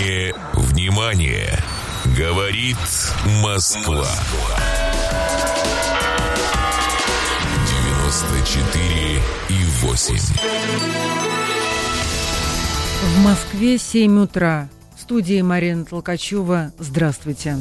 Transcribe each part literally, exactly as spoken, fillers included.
Внимание, внимание! Говорит Москва. девяносто четыре и восемь. В Москве семь утра. В студии Марина Толкачева. Здравствуйте.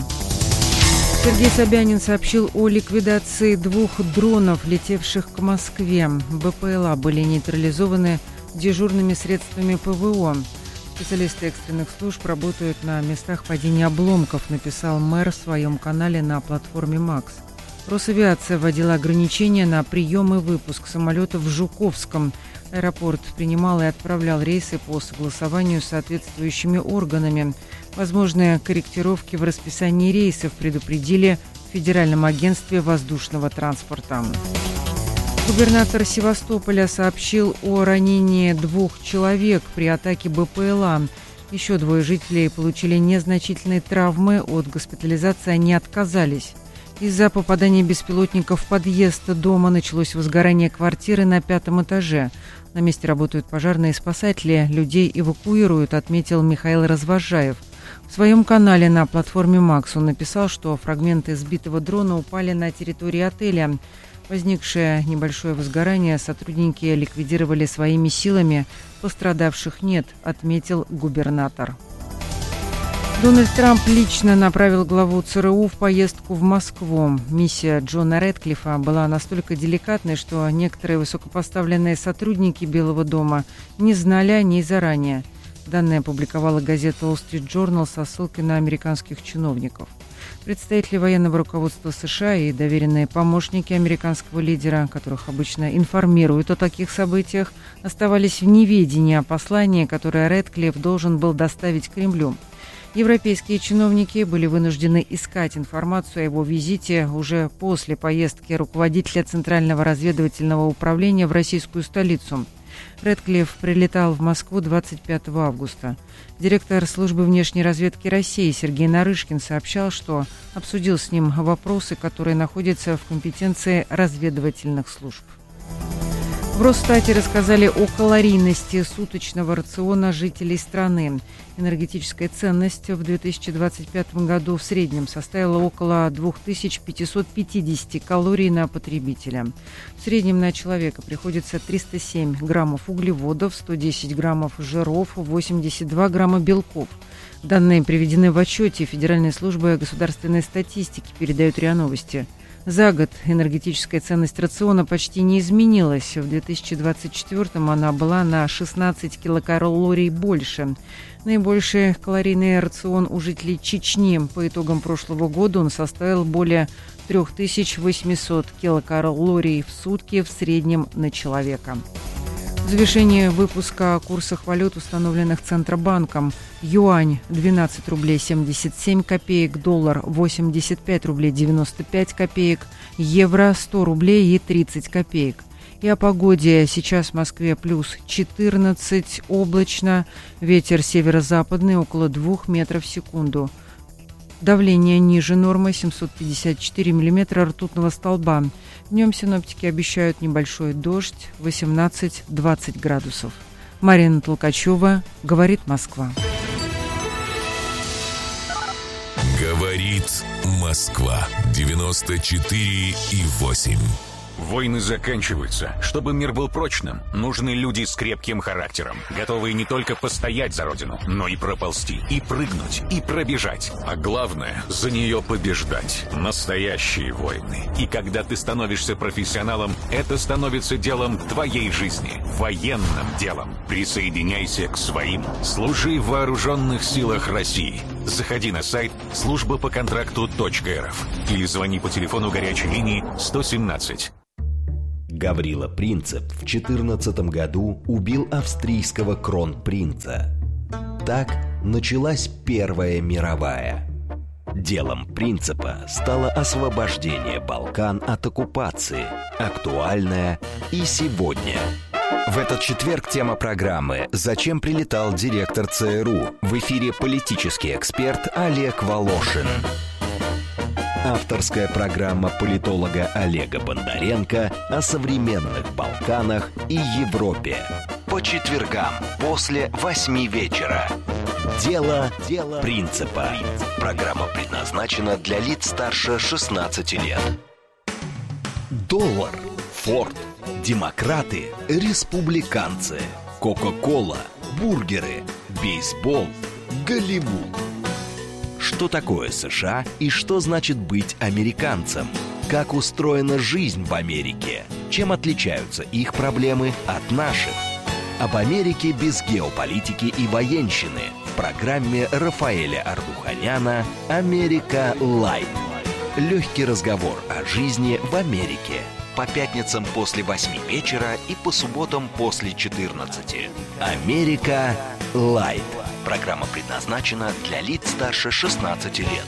Сергей Собянин сообщил о ликвидации двух дронов, летевших к Москве. БПЛА были нейтрализованы дежурными средствами ПВО. Специалисты экстренных служб работают на местах падения обломков, написал мэр в своем канале на платформе «Макс». Росавиация вводила ограничения на прием и выпуск самолетов в Жуковском. Аэропорт принимал и отправлял рейсы по согласованию с соответствующими органами. Возможные корректировки в расписании рейсов предупредили в Федеральном агентстве воздушного транспорта. Губернатор Севастополя сообщил о ранении двух человек при атаке БПЛА. Еще двое жителей получили незначительные травмы, от госпитализации они отказались. Из-за попадания беспилотника в подъезд дома началось возгорание квартиры на пятом этаже. На месте работают пожарные спасатели, людей эвакуируют, отметил Михаил Развожаев. В своем канале на платформе «Макс» он написал, что фрагменты сбитого дрона упали на территории отеля. Возникшее небольшое возгорание сотрудники ликвидировали своими силами. Пострадавших нет, отметил губернатор. Дональд Трамп лично направил главу ЦРУ в поездку в Москву. Миссия Джона Рэдклиффа была настолько деликатной, что некоторые высокопоставленные сотрудники Белого дома не знали о ней заранее. Данные опубликовала газета Wall Street Journal со ссылкой на американских чиновников. Представители военного руководства США и доверенные помощники американского лидера, которых обычно информируют о таких событиях, оставались в неведении о послании, которое Рэдклифф должен был доставить Кремлю. Европейские чиновники были вынуждены искать информацию о его визите уже после поездки руководителя Центрального разведывательного управления в российскую столицу. Рэдклифф прилетал в Москву двадцать пятого августа. Директор службы внешней разведки России Сергей Нарышкин сообщал, что обсудил с ним вопросы, которые находятся в компетенции разведывательных служб. В Росстате рассказали о калорийности суточного рациона жителей страны. Энергетическая ценность в две тысячи двадцать пятом году в среднем составила около две тысячи пятьсот пятьдесят калорий на потребителя. В среднем на человека приходится триста семь граммов углеводов, сто десять граммов жиров, восемьдесят два грамма белков. Данные приведены в отчете Федеральной службы государственной статистики, передают РИА Новости. За год энергетическая ценность рациона почти не изменилась. В две тысячи двадцать четвёртом она была на шестнадцать килокалорий больше. Наибольший калорийный рацион у жителей Чечни. По итогам прошлого года он составил более три тысячи восемьсот килокалорий в сутки в среднем на человека. В завершении выпуска о курсах валют, установленных Центробанком. Юань – двенадцать рублей семьдесят семь копеек, доллар – восемьдесят пять рублей девяносто пять копеек, евро – сто рублей и тридцать копеек. И о погоде. Сейчас в Москве плюс четырнадцать, облачно, ветер северо-западный около двух метров в секунду. Давление ниже нормы семьсот пятьдесят четыре миллиметра ртутного столба. Днем синоптики обещают небольшой дождь, восемнадцать-двадцать градусов. Марина Толкачева, говорит Москва. Говорит Москва. девяносто четыре и восемь. Войны заканчиваются. Чтобы мир был прочным, нужны люди с крепким характером, готовые не только постоять за родину, но и проползти, и прыгнуть, и пробежать. А главное, за нее побеждать. Настоящие войны. И когда ты становишься профессионалом, это становится делом твоей жизни. Военным делом. Присоединяйся к своим. Служи в вооруженных силах России. Заходи на сайт служба по контракту точка эр эф или звони по телефону горячей линии сто семнадцать. Гаврила Принцип в четырнадцатом году убил австрийского кронпринца. Так началась Первая мировая. Делом Принципа стало освобождение Балкан от оккупации, актуальное и сегодня. В этот четверг тема программы «Зачем прилетал директор ЦРУ?» В эфире политический эксперт Олег Волошин. Авторская программа политолога Олега Бондаренко о современных Балканах и Европе. По четвергам после восьми вечера. Дело, дело принципа. Программа предназначена для лиц старше шестнадцати лет. Доллар, Форд, демократы, республиканцы, Кока-кола, бургеры, бейсбол, Голливуд. Что такое США и что значит быть американцем? Как устроена жизнь в Америке? Чем отличаются их проблемы от наших? Об Америке без геополитики и военщины в программе Рафаэля Ардуханяна «Америка Лайт». Легкий разговор о жизни в Америке. По пятницам после восьми вечера и по субботам после четырнадцати. «Америка Лайт». Программа предназначена для лиц старше шестнадцати лет.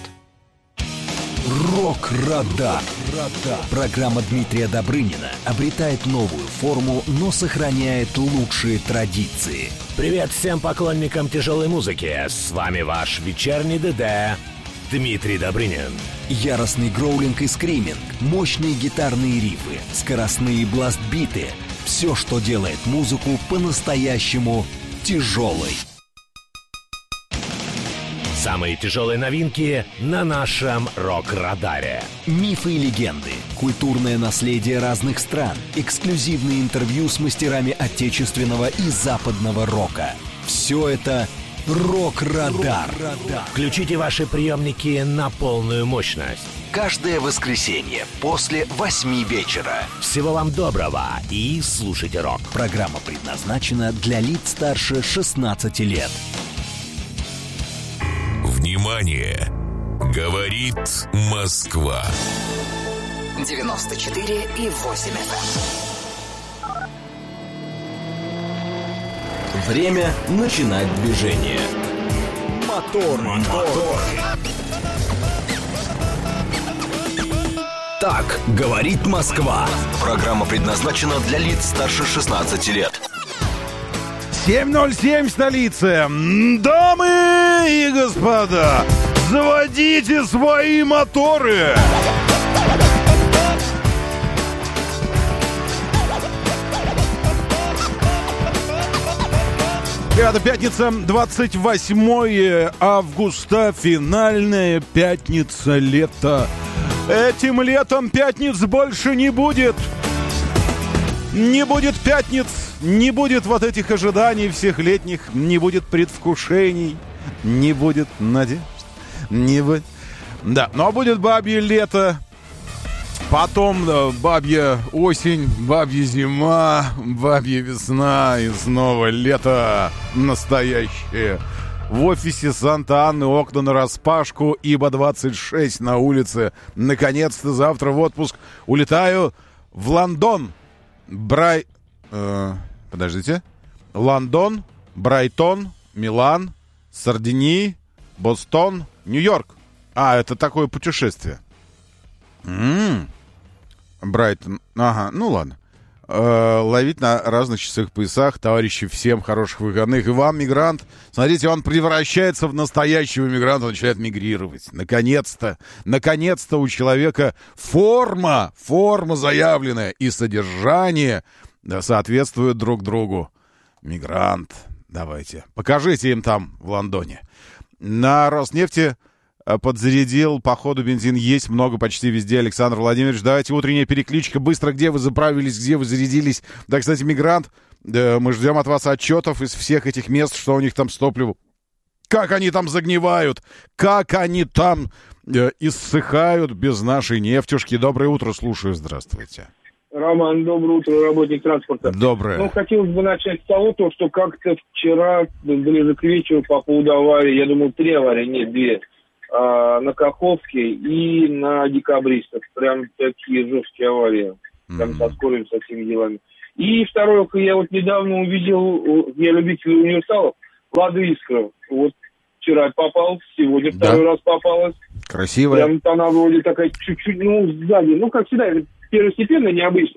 Рок-радар. Программа Дмитрия Добрынина обретает новую форму, но сохраняет лучшие традиции. Привет всем поклонникам тяжелой музыки. С вами ваш вечерний ДД Дмитрий Добрынин. Яростный гроулинг и скриминг, мощные гитарные рифы, скоростные бластбиты. Все, что делает музыку по-настоящему тяжелой. Самые тяжелые новинки на нашем рок-радаре. Мифы и легенды, культурное наследие разных стран, эксклюзивные интервью с мастерами отечественного и западного рока. Все это «Рок-радар». Включите ваши приемники на полную мощность. Каждое воскресенье после восьми вечера. Всего вам доброго и слушайте рок. Программа предназначена для лиц старше шестнадцати лет. Внимание! Говорит Москва. девяносто четыре и восемь эф эм. Время начинать движение. Мотор, мотор. Так говорит Москва. Программа предназначена для лиц старше шестнадцати лет. семь ноль семь, столица. Дамы и господа, заводите свои моторы. Это пятница, двадцать восьмое августа, финальная пятница лета. Этим летом пятниц больше не будет. Не будет пятниц, не будет вот этих ожиданий всех летних, не будет предвкушений, не будет надежд, не будет... Да, ну а будет бабье лето, потом да, бабья осень, бабья зима, бабья весна и снова лето настоящее. В офисе Санта-Анны окна нараспашку, ибо двадцать шесть на улице. Наконец-то завтра в отпуск улетаю в Лондон. Брай... Э, подождите. Лондон, Брайтон, Милан, Сардинии, Бостон, Нью-Йорк. А, это такое путешествие. М-м-м. Брайтон. Ага, ну ладно. Э, ловить на разных часовых поясах. Товарищи, всем хороших выходных. И вам, мигрант. Смотрите, он превращается в настоящего мигранта, он начинает мигрировать. Наконец-то, наконец-то у человека форма, форма заявленная и содержание да, соответствуют друг другу. Мигрант, давайте. Покажите им там в Лондоне. На Роснефти подзарядил, по ходу бензин есть много почти везде. Александр Владимирович, давайте утренняя перекличка. Быстро, где вы заправились, где вы зарядились. Да, кстати, мигрант, да, мы ждем от вас отчетов из всех этих мест, что у них там с топливом. Как они там загнивают, как они там э, иссыхают без нашей нефтюшки. Доброе утро, слушаю, здравствуйте. Роман, доброе утро, работник транспорта. Доброе. Ну, хотелось бы начать с того, то, что как-то вчера, ближе к вечеру, по поводу аварии, я думал, три аварии, нет, две, а, на Каховке и на Декабристах. Прям такие жесткие аварии, там mm-hmm. со скоростью, со всеми делами. И второе, я вот недавно увидел, я любитель универсалов, Лада Искра. Вот вчера попал, сегодня да. второй раз попалась. Красивая. Прям она вроде такая чуть-чуть, ну, сзади, ну, как всегда, первостепенно, необычно.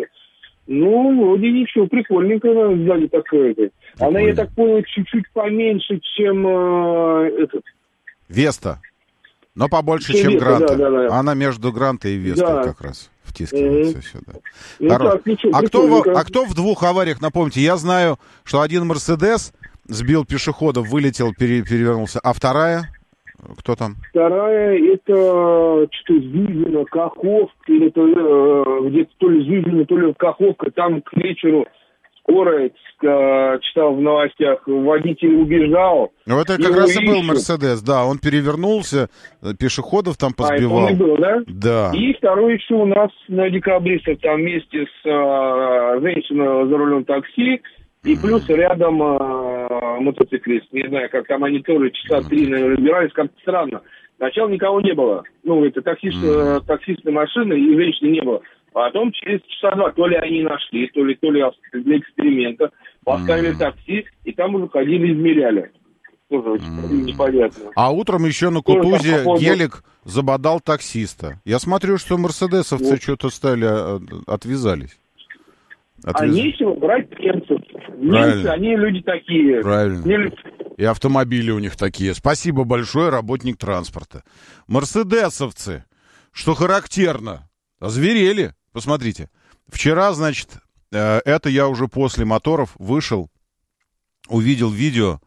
Ну, вроде ничего, прикольненькая она сзади такая. Она, я так понял, чуть-чуть поменьше, чем э, этот. Веста. Но побольше, чем, чем Веста, Гранта. Да, да, да. Она между Грантой и Вестой да. как раз втискивается mm-hmm. сюда. Ну, так, ничего, а, кто в, а кто в двух авариях, напомните, я знаю, что один Мерседес сбил пешеходов, вылетел, пере, перевернулся. А вторая? Кто там? Вторая, это что-то Зюзина, Каховка, или то, э, где-то то ли Зюзина, то ли Каховка. Там к вечеру скорая, э, читал в новостях, водитель убежал. Ну, это как раз и был Мерседес, да. Он перевернулся, пешеходов там позбивал. А, это он и был, да? Да. И второй еще у нас на Декабристах, там вместе с э, женщиной за рулем такси, и плюс рядом э, мотоциклист. Не знаю, как там они тоже часа три, наверное, разбирались, как-то странно. Сначала никого не было. Ну, это таксист, э, таксистной машины, и женщины не было. Потом через часа два то ли они нашли, то ли, то ли для эксперимента. Поставили такси, и там уже ходили, измеряли. Тоже очень непонятно. А утром еще на Кутузе гелик забодал таксиста. Я смотрю, что мерседесовцы вот. Что-то стали, отвязались. Отвез... А нечего брать немцев. Немцы, они люди такие. Правильно. Немцы... И автомобили у них такие. Спасибо большое, работник транспорта. Мерседесовцы, что характерно, озверели. Посмотрите. Вчера, значит, это я уже после моторов вышел, увидел видео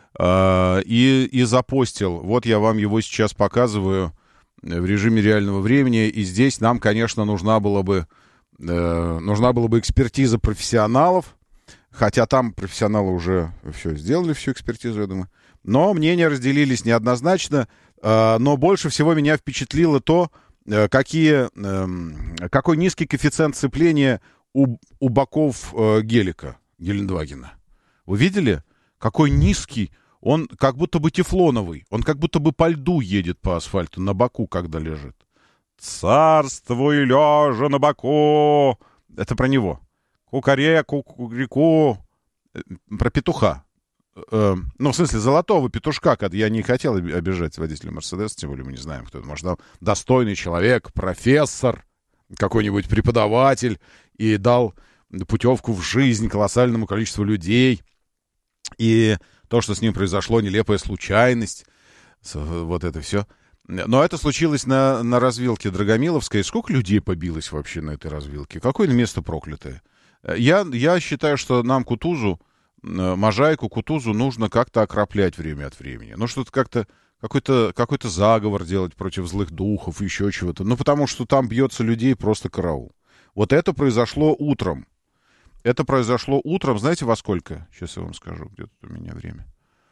и, и запостил. Вот я вам его сейчас показываю в режиме реального времени. И здесь нам, конечно, нужна была бы нужна была бы экспертиза профессионалов, хотя там профессионалы уже все сделали, всю экспертизу, я думаю. Но мнения разделились неоднозначно, но больше всего меня впечатлило то, какие, какой низкий коэффициент сцепления у, у боков гелика Гелендвагена. Вы видели? Какой низкий, он как будто бы тефлоновый, он как будто бы по льду едет по асфальту на боку, когда лежит. Царствуй лежа на боку. Это про него. Кукареку, кукареку. Про петуха. Э, ну, в смысле, золотого петушка. Я не хотел обижать водителя Мерседеса, тем более мы не знаем, кто это. Может, там достойный человек, профессор, какой-нибудь преподаватель, и дал путевку в жизнь колоссальному количеству людей. И то, что с ним произошло, нелепая случайность. Вот это все. Но это случилось на, на развилке Драгомиловской. Сколько людей побилось вообще на этой развилке? Какое место проклятое? Я, я считаю, что нам Кутузу, Можайку, Кутузу нужно как-то окроплять время от времени. Ну, что-то как-то, какой-то, какой-то заговор делать против злых духов, еще чего-то. Ну, потому что там бьется людей просто караул. Вот это произошло утром. Это произошло утром, знаете, во сколько? Сейчас я вам скажу, где тут у меня время.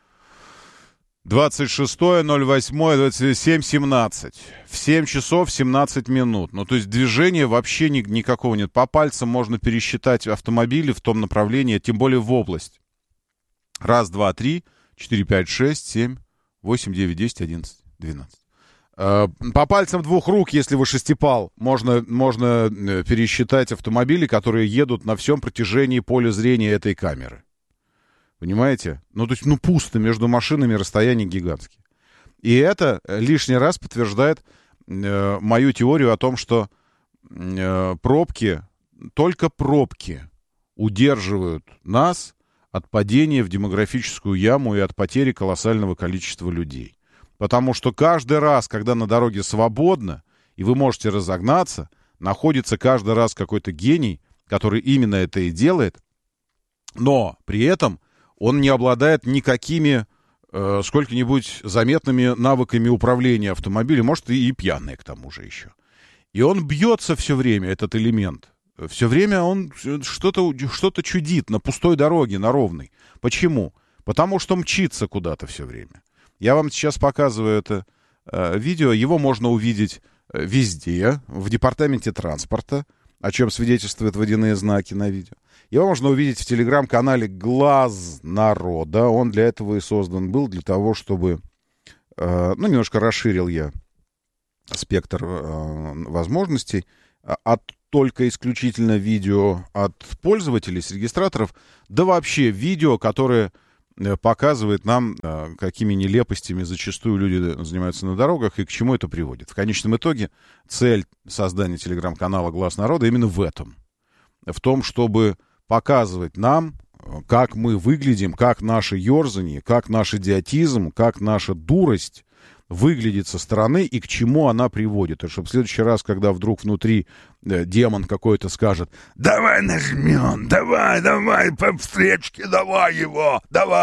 двадцать шестое ноль восьмое двадцать семь семнадцать. В семь часов семнадцать минут. Ну, то есть движения вообще ни, никакого нет. По пальцам можно пересчитать автомобили в том направлении, тем более в область. Раз, два, три, четыре, пять, шесть, семь, восемь, девять, десять, одиннадцать, двенадцать. По пальцам двух рук, если вы шестипал, можно, можно пересчитать автомобили, которые едут на всем протяжении поля зрения этой камеры. Понимаете? Ну, то есть, ну, пусто между машинами, расстояние гигантские. И это лишний раз подтверждает э, мою теорию о том, что э, пробки, только пробки удерживают нас от падения в демографическую яму и от потери колоссального количества людей. Потому что каждый раз, когда на дороге свободно, и вы можете разогнаться, находится каждый раз какой-то гений, который именно это и делает, но при этом он не обладает никакими э, сколько-нибудь заметными навыками управления автомобилем, может, и, и пьяный к тому же еще. И он бьется все время, этот элемент. Все время он что-то, что-то чудит на пустой дороге, на ровной. Почему? Потому что мчится куда-то все время. Я вам сейчас показываю это э, видео. Его можно увидеть э, везде, в департаменте транспорта, о чем свидетельствуют водяные знаки на видео. Его можно увидеть в телеграм-канале «Глаз народа». Он для этого и создан был, для того, чтобы... Э, ну, немножко расширил я спектр э, возможностей от только исключительно видео от пользователей, с регистраторов, да вообще видео, которое показывает нам, э, какими нелепостями зачастую люди занимаются на дорогах и к чему это приводит. В конечном итоге цель создания телеграм-канала «Глаз народа» именно в этом. В том, чтобы показывать нам, как мы выглядим, как наше ерзание, как наш идиотизм, как наша дурость выглядит со стороны и к чему она приводит. И чтобы в следующий раз, когда вдруг внутри э, демон какой-то скажет: «Давай нажмем, давай, давай, по встречке, давай его, давай»,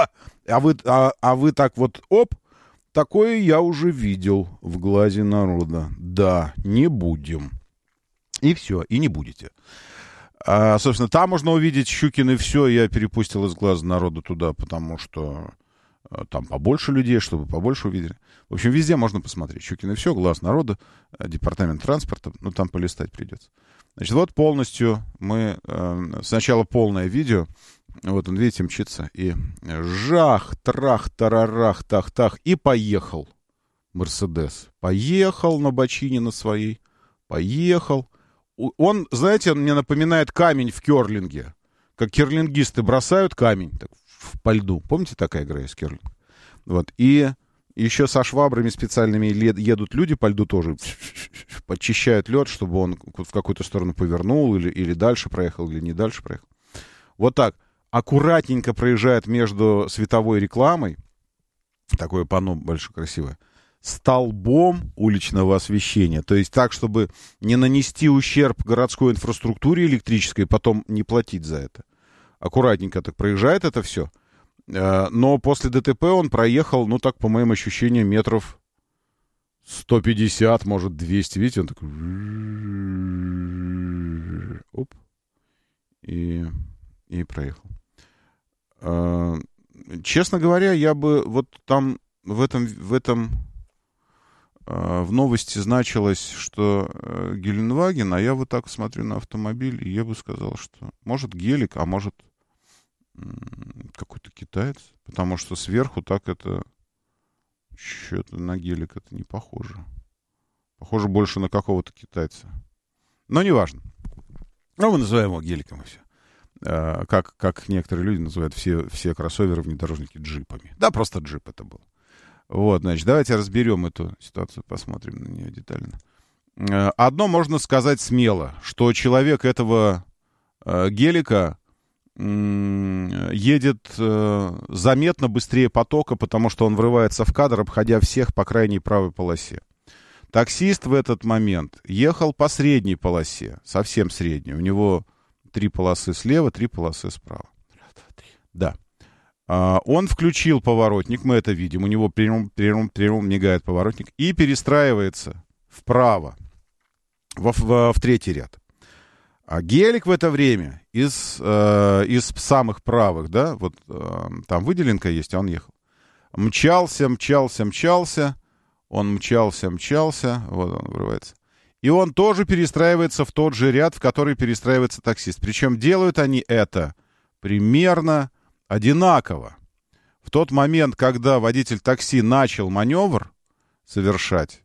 А вы, а, а вы так вот, оп, такое я уже видел в глазе народа. Да, не будем. И все, и не будете. А, собственно, там можно увидеть Щукин и все. Я перепустил из глаза народа туда, потому что а, там побольше людей, чтобы побольше увидели. В общем, везде можно посмотреть. Щукин и все, глаз народа, департамент транспорта. Ну, там полистать придется. Значит, вот полностью мы... А, сначала полное видео. Вот он, видите, мчится. И жах, трах, тарарах, тах-тах. И поехал Мерседес. Поехал на бочине на своей. Поехал. Он, знаете, он мне напоминает камень в керлинге. Как керлингисты бросают камень так, по льду. Помните, такая игра из керлинга? Вот. И еще со швабрами специальными едут люди по льду тоже. Подчищают лед, чтобы он в какую-то сторону повернул. Или, или дальше проехал, или не дальше проехал. Вот так. Аккуратненько проезжает между световой рекламой. Такое панно большое, красивое. Столбом уличного освещения. То есть так, чтобы не нанести ущерб городской инфраструктуре электрической, потом не платить за это. Аккуратненько так проезжает это все. Но после ДТП он проехал, ну так, по моим ощущениям, метров сто пятьдесят, может, двести. Видите, он такой... Оп. И, и проехал. Честно говоря, я бы вот там в этом... В этом в новости значилось, что Геленваген, а я вот так смотрю на автомобиль, и я бы сказал, что может гелик, а может какой-то китаец, потому что сверху так это что-то на гелик это не похоже. Похоже больше на какого-то китайца. Но неважно. Ну, мы называем его геликом и все. Как, как некоторые люди называют все, все кроссоверы, внедорожники джипами. Да, просто джип это был. Вот, значит, давайте разберем эту ситуацию, посмотрим на нее детально. Одно можно сказать смело, что человек этого э, гелика э, едет э, заметно быстрее потока, потому что он врывается в кадр, обходя всех по крайней правой полосе. Таксист в этот момент ехал по средней полосе, совсем средней. У него три полосы слева, три полосы справа. Да. Он включил поворотник, мы это видим, у него прям, прям, прям мигает поворотник, и перестраивается вправо, в, в, в третий ряд. А гелик в это время из, э, из самых правых, да, вот э, там выделенка есть, а он ехал. Мчался, мчался, мчался, он мчался, мчался, вот он врывается. И он тоже перестраивается в тот же ряд, в который перестраивается таксист. Причем делают они это примерно... одинаково. В тот момент, когда водитель такси начал маневр совершать,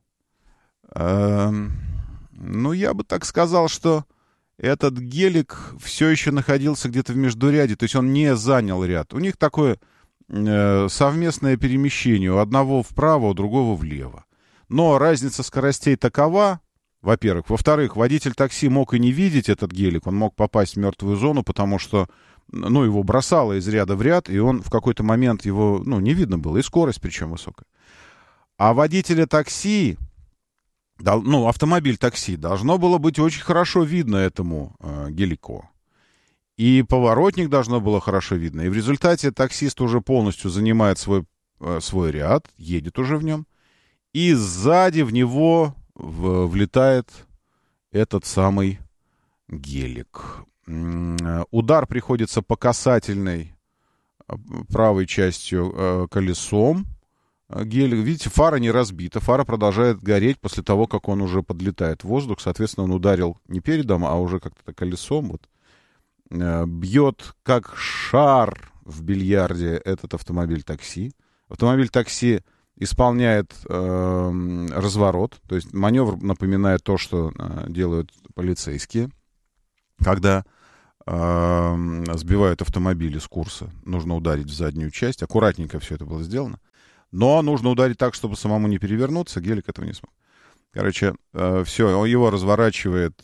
э, ну, я бы так сказал, что этот гелик все еще находился где-то в междуряде, то есть он не занял ряд. У них такое э, совместное перемещение, у одного вправо, у другого влево. Но разница скоростей такова, во-первых. Во-вторых, водитель такси мог и не видеть этот гелик, он мог попасть в мертвую зону, потому что ну, его бросало из ряда в ряд, и он в какой-то момент его, ну, не видно было, и скорость причем высокая. А водителя такси, ну, автомобиль такси, должно было быть очень хорошо видно этому э, гелику. И поворотник должно было хорошо видно. И в результате таксист уже полностью занимает свой, э, свой ряд, едет уже в нем, и сзади в него в, влетает этот самый гелик. Удар приходится по касательной правой частью э, колесом. Гелик, видите, фара не разбита, фара продолжает гореть после того, как он уже подлетает в воздух. Соответственно, он ударил не передом, а уже как-то колесом. Вот. Э, бьет как шар в бильярде этот автомобиль такси. Автомобиль такси исполняет э, разворот, то есть маневр напоминает то, что э, делают полицейские. Когда э, сбивают автомобили с курса, нужно ударить в заднюю часть. Аккуратненько все это было сделано. Но нужно ударить так, чтобы самому не перевернуться. Гелик этого не смог. Короче, э, все, его разворачивает.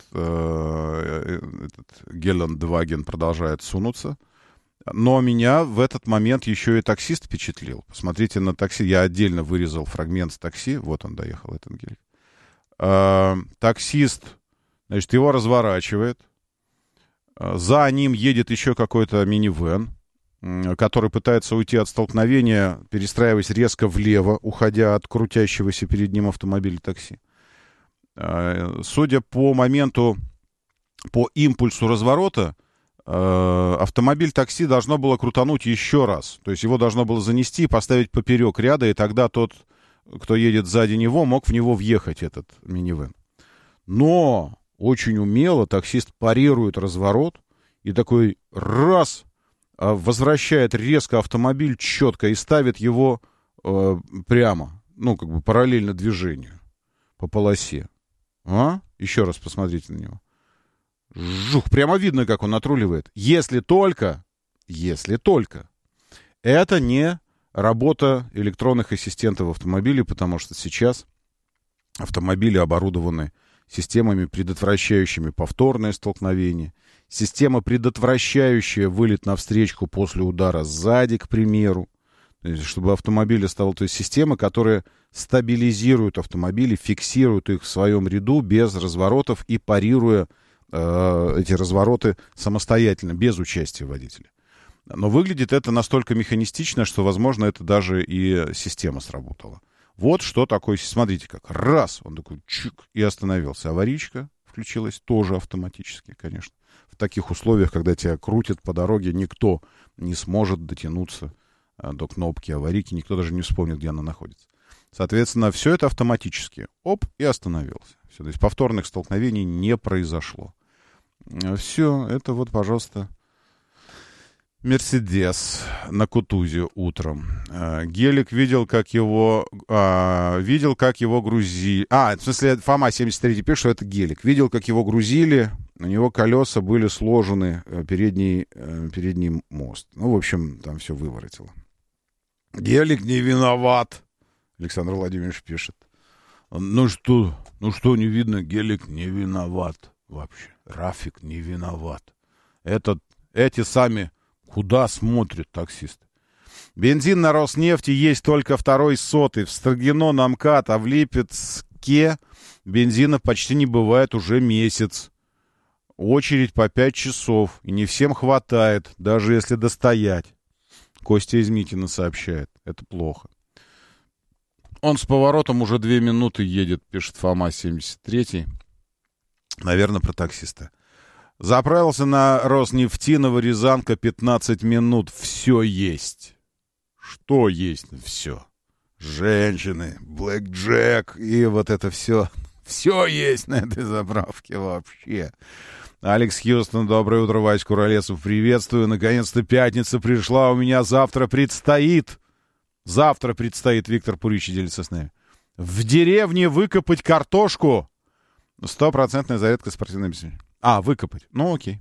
Э, этот Гелендваген продолжает сунуться. Но меня в этот момент еще и таксист впечатлил. Посмотрите на такси. Я отдельно вырезал фрагмент с такси. Вот он доехал, этот гелик. Э, таксист, значит, его разворачивает. За ним едет еще какой-то минивэн. который пытается уйти от столкновения, перестраиваясь резко влево, уходя от крутящегося перед ним автомобиля такси. Судя по моменту, по импульсу разворота, автомобиль такси должно было крутануть еще раз. То есть его должно было занести и поставить поперек ряда, и тогда тот, кто едет сзади него, мог в него въехать, этот минивэн. Но очень умело таксист парирует разворот и такой раз возвращает резко автомобиль четко и ставит его э, прямо, ну, как бы параллельно движению по полосе. А? Еще раз посмотрите на него. Жух, прямо видно, как он отруливает. Если только, если только, это не работа электронных ассистентов в автомобиле, потому что сейчас автомобили оборудованы системами, предотвращающими повторное столкновение, система, предотвращающая вылет на встречку после удара сзади, к примеру, то есть, чтобы автомобиль оставал, то есть система, которая стабилизирует автомобили, фиксирует их в своем ряду без разворотов и парируя э, эти развороты самостоятельно, без участия водителя. Но выглядит это настолько механистично, что, возможно, это даже и система сработала. Вот что такое, смотрите как, раз, он такой чик, и остановился. Аварийка включилась тоже автоматически, конечно. В таких условиях, когда тебя крутят по дороге, никто не сможет дотянуться а, до кнопки аварийки, никто даже не вспомнит, где она находится. Соответственно, все это автоматически. Оп, и остановился. Все, то есть повторных столкновений не произошло. Все, это вот, пожалуйста, Мерседес на Кутузе утром. Гелик видел, как его а, видел, как его грузили. А, в смысле, Фома семьдесят три пишет, что это Гелик. Видел, как его грузили. У него колеса были сложены, передний, передний мост. Ну, в общем, там все выворотило. Гелик не виноват, Александр Владимирович пишет. Ну что, ну что не видно, Гелик не виноват вообще. Рафик не виноват. Этот, эти сами куда смотрят таксисты? Бензин на Роснефти есть только второй сотый. В Строгино на МКАД, а в Липецке бензина почти не бывает уже месяц. Очередь по пять часов. И не всем хватает, даже если достоять. Костя из Митина сообщает. Это плохо. Он с поворотом уже две минуты едет, пишет Фома семьдесят три. Наверное, про таксиста. Заправился на Роснефти, Новорязанка, пятнадцать минут. Все есть. Что есть? Все. Женщины, блэкджек и вот это все. Все есть на этой заправке вообще. Алекс Хьюстон, доброе утро, Вась Куролесов, приветствую. Наконец-то пятница пришла, у меня завтра предстоит. Завтра предстоит, Виктор Пуричи делится с нами. В деревне выкопать картошку. Стопроцентная зарядка спортивной беседы. А, выкопать. Ну, окей.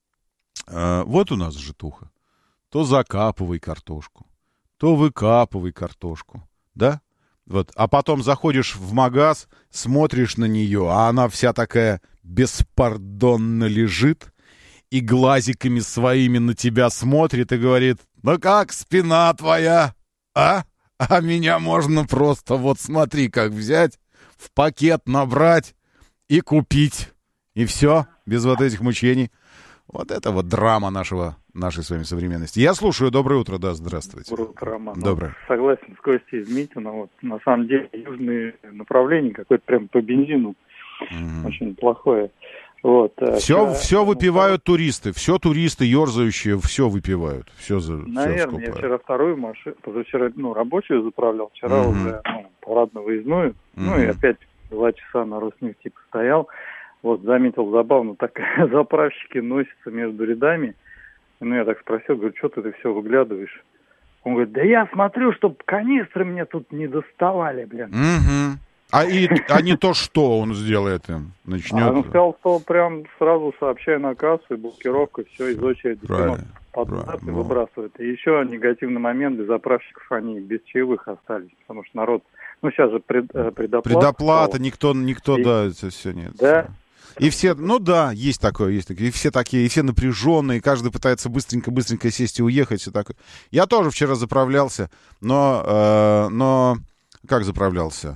А, вот у нас житуха. То закапывай картошку, то выкапывай картошку. Да? Вот. А потом заходишь в магаз, смотришь на нее, а она вся такая беспардонно лежит и глазиками своими на тебя смотрит и говорит: ну как спина твоя, а? А меня можно просто, вот смотри, как взять, в пакет набрать и купить. И все, без вот этих мучений. Вот это вот драма нашего, нашей с вами современности. Я слушаю. Доброе утро, да, здравствуйте. Доброе утро, Роман. Доброе. Согласен с Костей из Митина. Вот, на самом деле, южные направления какое-то прям по бензину mm-hmm. очень плохое. Вот, все, а, все ну, выпивают ну, туристы. Все туристы, ерзающие, все выпивают. Все за, наверное, все я вчера вторую машину, позавчера, ну, рабочую заправлял, вчера mm-hmm. уже, ну, парадно-выездную. Mm-hmm. Ну, и опять два часа на Роснефти постоял. Вот, заметил забавно, так заправщики носятся между рядами. Ну, я так спросил, говорю, что ты все выглядываешь? Он говорит, да я смотрю, чтобы канистры мне тут не доставали, блин. Угу. А, и, а не то, что он сделает им? Начнет... А он сказал, что прям сразу сообщай на кассу, и блокировка, все из очереди подзад и выбрасывает. И еще негативный момент, для заправщиков они без чаевых остались, потому что народ... Ну, сейчас же пред, предоплата. Предоплата, никто, никто, и... да, это все нет. Да. И все, ну да, есть такое, есть такое. И все такие, и все напряженные, каждый пытается быстренько-быстренько сесть и уехать, все такое. Я тоже вчера заправлялся, но, э, но как заправлялся?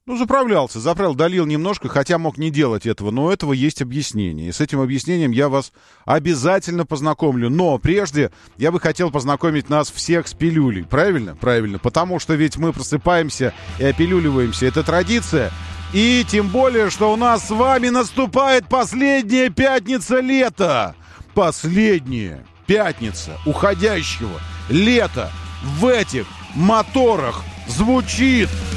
Ну, заправлялся, заправил, долил немножко, хотя мог не делать этого, но у этого есть объяснение. И с этим объяснением я вас обязательно познакомлю. Но прежде я бы хотел познакомить нас всех с пилюлей. Правильно? Правильно. Потому что ведь мы просыпаемся и опилюливаемся. Это традиция. И тем более, что у нас с вами наступает последняя пятница лета. Последняя пятница уходящего лета в этих моторах звучит